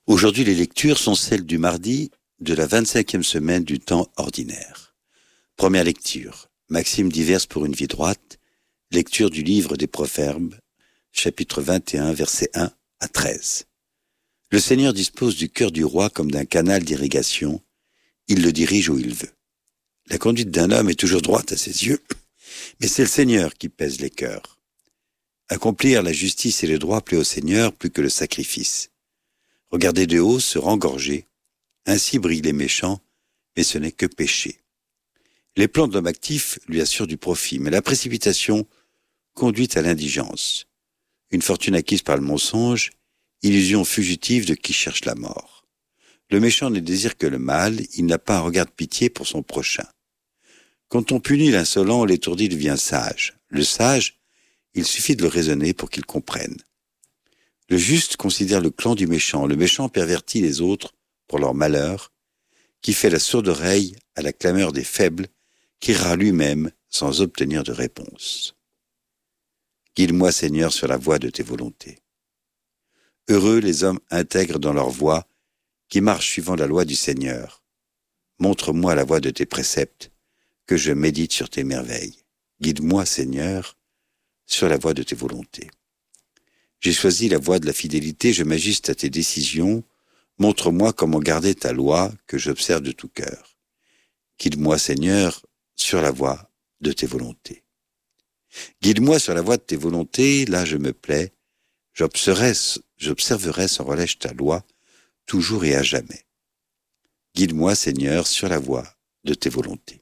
Aujourd'hui, les lectures sont celles du mardi de la 25e semaine du temps ordinaire. Première lecture, Maximes diverses pour une vie droite, lecture du livre des Proverbes, chapitre 21, versets 1 à 13. Le Seigneur dispose du cœur du roi comme d'un canal d'irrigation, il le dirige où il veut. La conduite d'un homme est toujours droite à ses yeux, mais c'est le Seigneur qui pèse les cœurs. Accomplir la justice et le droit plaît au Seigneur plus que le sacrifice. Regarder de haut, se rengorger, ainsi brillent les méchants, mais ce n'est que péché. Les plans de l'homme actif lui assurent du profit, mais la précipitation conduit à l'indigence. Une fortune acquise par le mensonge, illusion fugitive de qui cherche la mort. Le méchant ne désire que le mal, il n'a pas un regard de pitié pour son prochain. Quand on punit l'insolent, l'étourdi devient sage. Le sage, il suffit de le raisonner pour qu'il comprenne. Le juste considère le clan du méchant. Le méchant pervertit les autres pour leur malheur, qui fait la sourde oreille à la clameur des faibles, qui rira lui-même sans obtenir de réponse. Guide-moi, Seigneur, sur la voie de tes volontés. Heureux les hommes intègres dans leur voie, qui marchent suivant la loi du Seigneur. Montre-moi la voie de tes préceptes, que je médite sur tes merveilles. Guide-moi, Seigneur, sur la voie de tes volontés. J'ai choisi la voie de la fidélité, je m'ajuste à tes décisions. Montre-moi comment garder ta loi, que j'observe de tout cœur. Guide-moi, Seigneur, sur la voie de tes volontés. Guide-moi sur la voie de tes volontés, là je me plais. J'observerai sans relâche ta loi, toujours et à jamais. Guide-moi, Seigneur, sur la voie de tes volontés.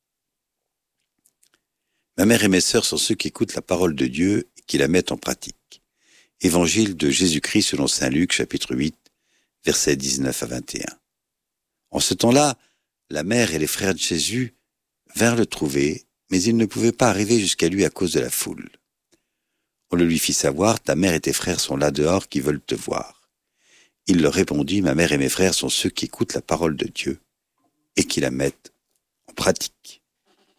Ma mère et mes sœurs sont ceux qui écoutent la parole de Dieu et qui la mettent en pratique. Évangile de Jésus-Christ selon saint Luc, chapitre 8, versets 19 à 21. En ce temps-là, la mère et les frères de Jésus vinrent le trouver, mais ils ne pouvaient pas arriver jusqu'à lui à cause de la foule. On le lui fit savoir, ta mère et tes frères sont là dehors qui veulent te voir. Il leur répondit, ma mère et mes frères sont ceux qui écoutent la parole de Dieu et qui la mettent en pratique.